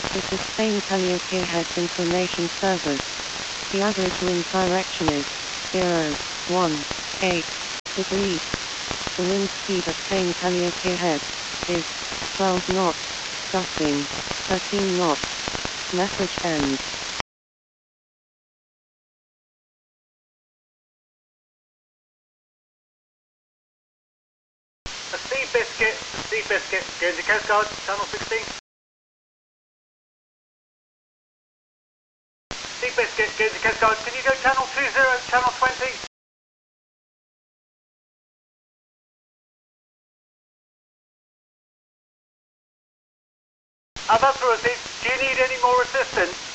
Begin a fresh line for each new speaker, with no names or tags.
is the Spain Calliope Head Information Service. The average wind direction is 018 degrees. The wind speed at Spain Calliope Head is 12 knots, gusting 13 knots. Message end.
Seabiscuit, Guernsey Coast Guard, Channel 16. Seabiscuit, Guernsey Coast Guard, can you go Channel 20, Channel 20? That's all right. Do you need any more assistance?